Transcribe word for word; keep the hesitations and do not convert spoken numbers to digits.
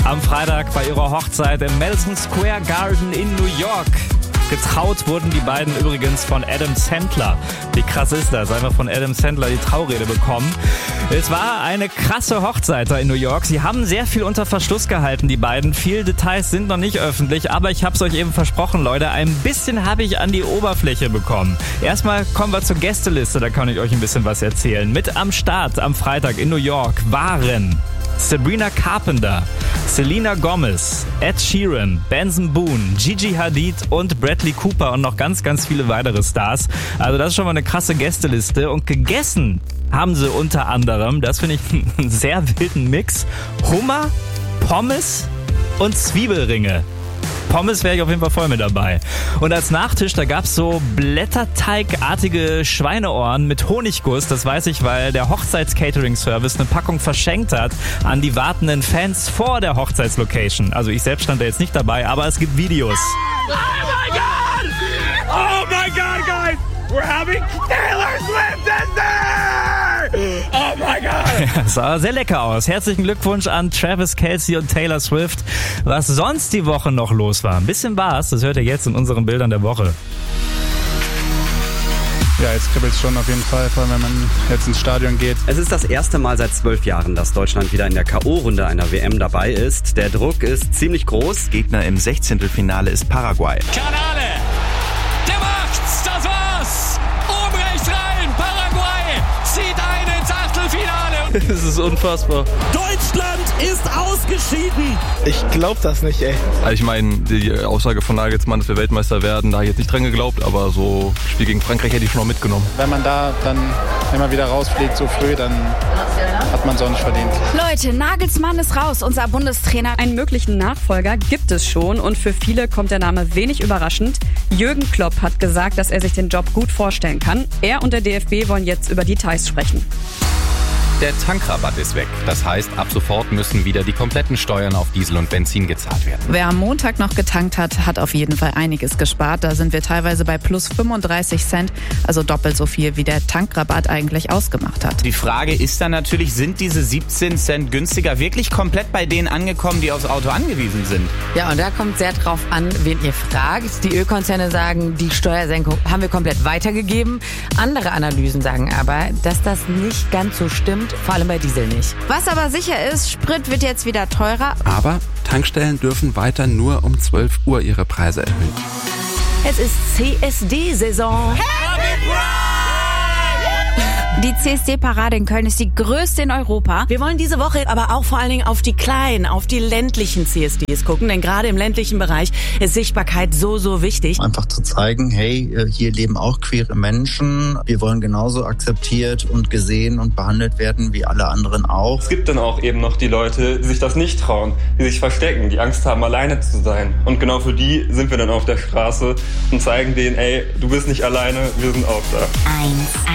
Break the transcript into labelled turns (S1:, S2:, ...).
S1: am Freitag bei ihrer Hochzeit im Madison Square Garden in New York. Getraut wurden die beiden übrigens von Adam Sandler. Wie krass ist das? Einfach von Adam Sandler die Traurede bekommen. Es war eine krasse Hochzeit da in New York. Sie haben sehr viel unter Verschluss gehalten, die beiden. Viele Details sind noch nicht öffentlich, aber ich habe es euch eben versprochen, Leute. Ein bisschen habe ich an die Oberfläche bekommen. Erstmal kommen wir zur Gästeliste, da kann ich euch ein bisschen was erzählen. Mit am Start am Freitag in New York waren Sabrina Carpenter, Selena Gomez, Ed Sheeran, Benson Boone, Gigi Hadid und Bradley Cooper und noch ganz, ganz viele weitere Stars. Also das ist schon mal eine krasse Gästeliste. Und gegessen haben sie unter anderem, das finde ich einen sehr wilden Mix, Hummer, Pommes und Zwiebelringe. Pommes wäre ich auf jeden Fall voll mit dabei. Und als Nachtisch, da gab's so blätterteigartige Schweineohren mit Honigguss. Das weiß ich, weil der Hochzeits-Catering-Service eine Packung verschenkt hat an die wartenden Fans vor der Hochzeitslocation. Also ich selbst stand da jetzt nicht dabei, aber es gibt Videos.
S2: Oh my God! Oh my God, guys! We're having Taylor Swift this day! Oh my God!
S1: Das sah sehr lecker aus. Herzlichen Glückwunsch an Travis Kelce und Taylor Swift. Was sonst die Woche noch los war. Ein bisschen war's, das hört ihr jetzt in unseren Bildern der Woche.
S3: Ja, jetzt kribbelt es schon auf jeden Fall, vor allem wenn man jetzt ins Stadion geht.
S4: Es ist das erste Mal seit zwölf Jahren, dass Deutschland wieder in der K O-Runde einer W M dabei ist. Der Druck ist ziemlich groß.
S5: Gegner im Sechzehntelfinale ist Paraguay.
S6: Kanale, der macht's, das war's. Oben rechts rein, Paraguay zieht ein ins Achtelfinale.
S7: Das ist unfassbar.
S8: Deutschland ist ausgeschieden.
S7: Ich glaub das nicht, ey.
S9: Also ich meine, die Aussage von Nagelsmann, dass wir Weltmeister werden, da habe ich jetzt nicht dran geglaubt, aber so ein Spiel gegen Frankreich hätte ich schon noch mitgenommen.
S3: Wenn man da dann immer wieder rausfliegt so früh, dann hat man es auch nicht verdient.
S10: Leute, Nagelsmann ist raus, unser Bundestrainer.
S11: Einen möglichen Nachfolger gibt es schon und für viele kommt der Name wenig überraschend. Jürgen Klopp hat gesagt, dass er sich den Job gut vorstellen kann. Er und der D F B wollen jetzt über Details sprechen.
S12: Der Tankrabatt ist weg. Das heißt, ab sofort müssen wieder die kompletten Steuern auf Diesel und Benzin gezahlt werden.
S13: Wer am Montag noch getankt hat, hat auf jeden Fall einiges gespart. Da sind wir teilweise bei plus fünfunddreißig Cent, also doppelt so viel, wie der Tankrabatt eigentlich ausgemacht hat.
S14: Die Frage ist dann natürlich, sind diese siebzehn Cent günstiger wirklich komplett bei denen angekommen, die aufs Auto angewiesen sind?
S15: Ja, und da kommt sehr drauf an, wen ihr fragt. Die Ölkonzerne sagen, die Steuersenkung haben wir komplett weitergegeben. Andere Analysen sagen aber, dass das nicht ganz so stimmt. Vor allem bei Diesel nicht.
S10: Was aber sicher ist, Sprit wird jetzt wieder teurer.
S16: Aber Tankstellen dürfen weiter nur um zwölf Uhr ihre Preise erhöhen.
S15: Es ist C S D-Saison.
S2: Happy Pride!
S10: Die C S D-Parade in Köln ist die größte in Europa.
S17: Wir wollen diese Woche aber auch vor allen Dingen auf die kleinen, auf die ländlichen C S Ds gucken, denn gerade im ländlichen Bereich ist Sichtbarkeit so, so wichtig.
S18: Einfach zu zeigen, hey, hier leben auch queere Menschen. Wir wollen genauso akzeptiert und gesehen und behandelt werden wie alle anderen auch.
S19: Es gibt dann auch eben noch die Leute, die sich das nicht trauen, die sich verstecken, die Angst haben, alleine zu sein. Und genau für die sind wir dann auf der Straße und zeigen denen, ey, du bist nicht alleine, wir sind auch da.
S10: Eins.